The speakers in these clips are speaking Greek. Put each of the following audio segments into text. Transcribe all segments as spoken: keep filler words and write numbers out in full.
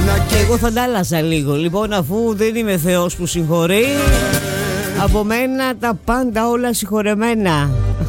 Και εγώ θα αντάλλασα λίγο. Λοιπόν, αφού δεν είμαι Θεός που συγχωρεί, από μένα τα πάντα όλα συγχωρεμένα.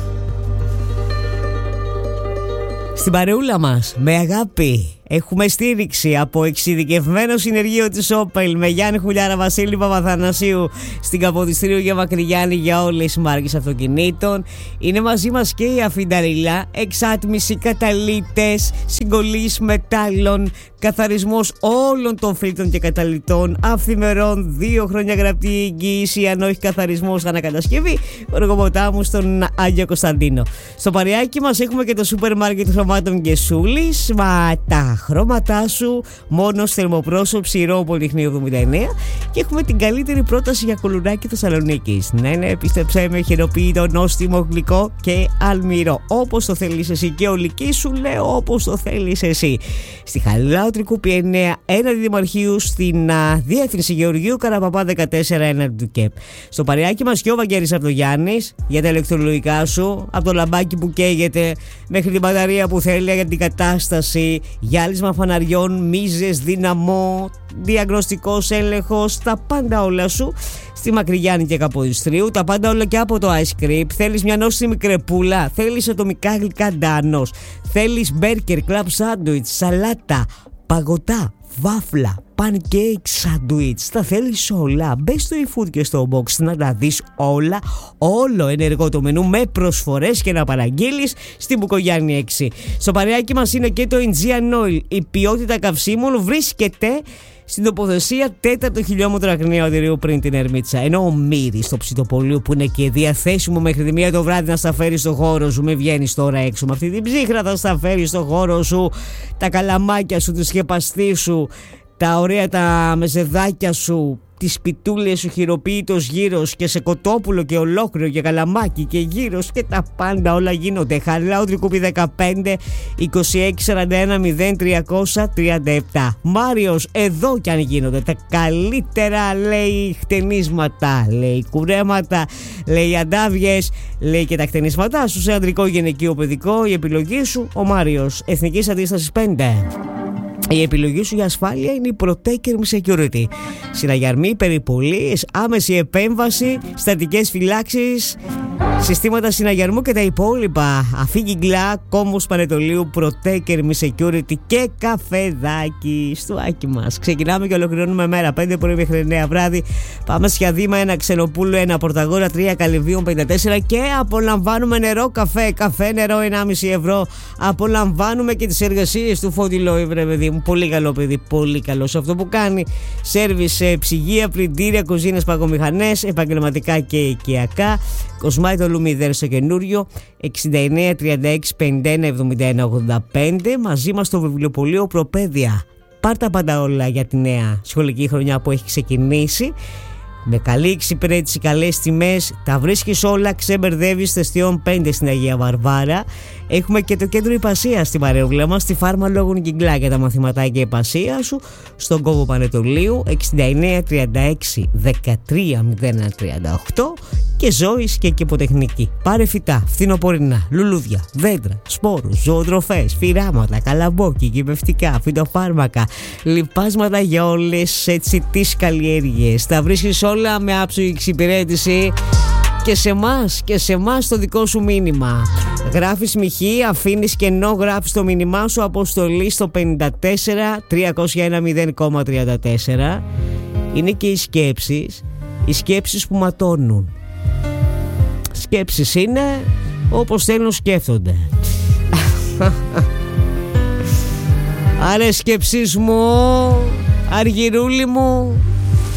Στην παρεούλα μας, με αγάπη, έχουμε στήριξη από εξειδικευμένο συνεργείο της Opel με Γιάννη Χουλιάρα, Βασίλη Παπαθανασίου στην Καποδιστρίου για Μακρυγιάννη για όλες τις μάρκες αυτοκινήτων. Είναι μαζί μας και η Αφινταρίλα, εξάτμιση, καταλύτες, συγκολλής μετάλλων, καθαρισμός όλων των φίλτρων και καταλυτών, αυθημερών, δύο χρόνια γραπτή εγγύηση, αν όχι καθαρισμός ανακατασκευή. Οργοποτάμου στον Άγιο Κωνσταντίνο. Στο Παριάκι μας έχουμε και το σούπερ μάρκετ χρωμάτων και Σούλης. Μα τα χρώματά σου μόνο θερμοπρόσωπο ψηρό Πολυχνίου εβδομήντα εννέα. Και έχουμε την καλύτερη πρόταση για κουλουράκι Θεσσαλονίκης. Ναι, ναι, πίστεψέ με, χειροποίητο, νόστιμο, γλυκό και αλμυρό. Όπως το θέλεις εσύ, και ολική σου λέω όπως το θέλεις εσύ. Στη Χαλιλάου Τρικούπη εννέα, έναντι Δημαρχείου, στην α, διεύθυνση Γεωργίου Καραπαπά δεκατέσσερα, έναντι του ΚΕΠ. Στο Παριάκι μας και ο Βαγγέλης Αυτογιάννης για τα ηλεκτρολογικά σου, από το λαμπάκι που καίγεται μέχρι την μπαταρία που θέλει για την κατάσταση, γυάλισμα φαναριών, μίζες, δυναμό, διαγνωστικός έλεγχος, τα πάντα όλα σου στη Μακρυγιάννη και Καποδιστρίου, τα πάντα όλα και από το Ice Cream. Θέλεις μια νόστιμη κρεπούλα, θέλεις ατομικά γλυκά Ντάνος, θέλεις μπέρκερ, κλαμπ σάντουιτς, σαλάτα, παγωτά, βάφλα, pancake σάντουιτς, τα θέλεις όλα. Μπες στο eFood και στο Box να τα δεις όλα, όλο ενεργό το μενού με προσφορές και να παραγγείλεις στην Μπουκογιάννη έξι. Στο Παρεάκι μας είναι και το Aegean Oil. Η ποιότητα καυσίμων βρίσκεται στην τοποθεσία τέταρτο χιλιόμετρο ακριναίου αντιρίου πριν την Ερμίτσα. Ενώ ο Μύρης στο ψητοπολείο που είναι και διαθέσιμο μέχρι τη μία το βράδυ να στα φέρει στο χώρο σου. Μην βγαίνεις τώρα έξω με αυτή την ψύχρα, θα στα φέρει στο χώρο σου τα καλαμάκια σου, τη σκεπαστή σου, τα ωραία τα μεζεδάκια σου, τις πιτούλες σου, χειροποίητος γύρος και σε κοτόπουλο και ολόκληρο και καλαμάκι και γύρος και τα πάντα όλα γίνονται. Χαλιλάου Τρικούπη δεκαπέντε, είκοσι έξι σαράντα ένα μηδέν τριακόσια τριάντα επτά. Μάριος, εδώ κι αν γίνονται τα καλύτερα, λέει, χτενίσματα, λέει κουρέματα, λέει αντάβιες, λέει και τα χτενίσματά σου σε ανδρικό, γυναικείο, παιδικό. Η επιλογή σου, ο Μάριος, Εθνικής Αντίστασης πέντε. Η επιλογή σου για ασφάλεια είναι η Protector Security. Συναγερμοί, περιπολίες, άμεση επέμβαση, στατικές φυλάξεις, συστήματα συναγερμού και τα υπόλοιπα. Αφήγγιγκλα, κόμβος Πανετολίου, Protector Security και καφεδάκι στο άκι μας. Ξεκινάμε και ολοκληρώνουμε μέρα πέντε πρωί μέχρι εννέα βράδυ. Πάμε Σιαδήμα ένα, Ξενοπούλου ένα, Πορταγόρα τρία, Καλυβίων πενήντα τέσσερα και απολαμβάνουμε νερό, καφέ, καφέ, νερό ενάμιση ευρώ. Απολαμβάνουμε και τις εργασίες του Φώτη Λόι, βρε παιδί μου. Πολύ καλό παιδί, πολύ καλό σε αυτό που κάνει. Σέρβις σε ψυγεία, πλυντήρια, κουζίνες, παγομηχανές, επαγγελματικά και οικιακά. Κοσμάει το Λουμιδέρ στο καινούριο, εξήντα εννέα τριάντα έξι πενήντα ένα εβδομήντα ένα ογδόντα πέντε. Μαζί μας στο βιβλιοπωλείο Προπαίδεια. Πάρ' τα πάντα όλα για τη νέα σχολική χρονιά που έχει ξεκινήσει. Με καλή εξυπηρέτηση, καλές τιμές, τα βρίσκεις όλα, ξεμπερδεύεις. Θεστιών πέντε στην Αγία Βαρβάρα. Έχουμε και το κέντρο υπασίας στην παρεούλα μας, στη Φάρμα Λόγων Κιγκλά για τα μαθηματάκια υπασία σου, στον κόβο Πανετολίου, εξήντα εννέα τριάντα έξι δεκατρία μηδέν ένα τριάντα οκτώ. Και Ζώης και Κεποτεχνική. Πάρε φυτά, φθινοπορεινά, λουλούδια, δέντρα, σπόρους, ζωοτροφές, φυράματα, καλαμπόκι, κυπευτικά, φυτοφάρμακα, λιπάσματα για όλες έτσι τις καλλιέργειες. Τα βρίσκεις όλα με άψογη εξυπηρέτηση και σε εμάς και σε εμάς το δικό σου μήνυμα. Γράφεις μοιχή, αφήνεις κενό, γράφεις το μήνυμά σου, αποστολή στο πενήντα τέσσερα τριακόσια ένα μηδέν τριάντα τέσσερα. Είναι και οι σκέψεις, οι σκέψεις που ματώνουν. Σκέψεις είναι όπως θέλουν σκέφτονται. Άρε σκέψεις μου, αργυρούλη μου,